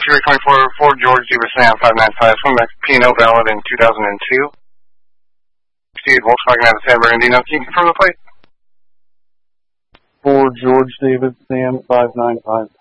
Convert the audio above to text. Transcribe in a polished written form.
February 24, Ford George Davis Sam 595, swing back P&O valid in 2002. Steve Volkswagen out of San Bernardino. Can you confirm the plate? Ford George Davis Sam 595.